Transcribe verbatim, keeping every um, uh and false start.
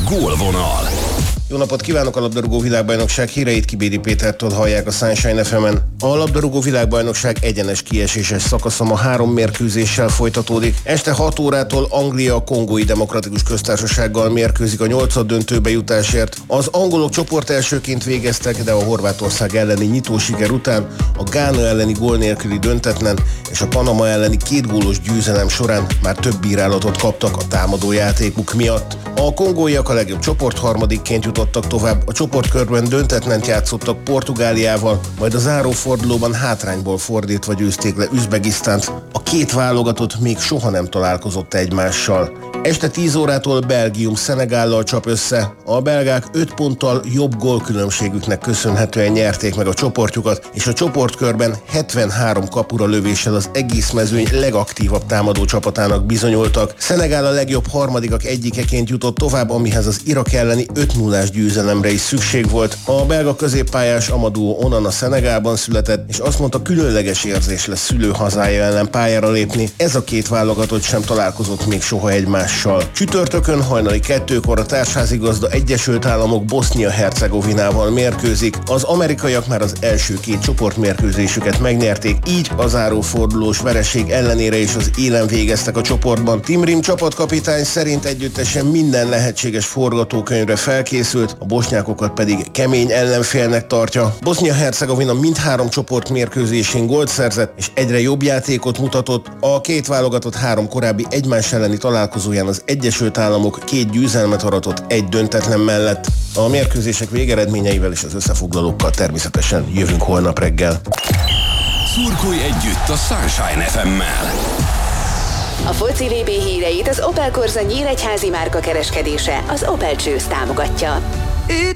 Gólvonal. Jó napot kívánok! A labdarúgó világbajnokság híreit Kibéri Pétertől hallják a Sunshine ef emen. A labdarúgó világbajnokság egyenes kieséses szakasza ma három mérkőzéssel folytatódik. Este hat órától Anglia a Kongói Demokratikus Köztársasággal mérkőzik a nyolcaddöntőbe jutásért. Az angolok csoport elsőként végeztek, de a Horvátország elleni nyitó siker után a Gána elleni gól nélküli döntetlen és a Panama elleni két gólos győzelem során már több bírálatot kaptak a támadó játékuk miatt. A kongóiak a legjobb csoportharmadikként jutottak tovább, a csoportkörben döntetlent játszottak Portugáliával, majd a zárófordulóban hátrányból fordítva győzték le Üzbegisztánt. A két válogatott még soha nem találkozott egymással. Este tíz órától Belgium Szenegállal csap össze. A belgák öt ponttal jobb gólkülönbségüknek köszönhetően nyerték meg a csoportjukat, és a csoportkörben hetvenhárom kapura lövéssel az egész mezőny legaktívabb támadó csapatának bizonyultak. Szenegál a legjobb harmadikak egyikeként jutott tovább, amihez az Irak elleni öt nullás győzelemre is szükség volt. A belga középpályás Amadou Onana Szenegálban született, és azt mondta, különleges érzés lesz szülőhazája ellen pályára lépni. Ez a két válogatott sem találkozott még soha egymással. Csütörtökön hajnali kettőkor a társházigazda Egyesült Államok Bosznia-Hercegovinával mérkőzik. Az amerikaiak már az első két csoportmérkőzésüket megnyerték, így a zárófordulós vereség ellenére is az élen végeztek a csoportban. Tim Rim csapatkapitány szerint együttesen minden lehetséges forgatókönyvre felkészült, a bosnyákokat pedig kemény ellenfélnek tartja. Bosznia-Hercegovina mindhárom csoportmérkőzésén gólt szerzett, és egyre jobb játékot mutatott. A két válogatott három korábbi egymás elleni találkozóján az Egyesült Államok két győzelmet aratott egy döntetlen mellett. A mérkőzések végeredményeivel és az összefoglalókkal természetesen jövünk holnap reggel. Szurkolj együtt a Sunshine ef emmel! A foci vé bé híreit az Opel Corsa nyíregyházi márka kereskedése, az Opel Choose támogatja. It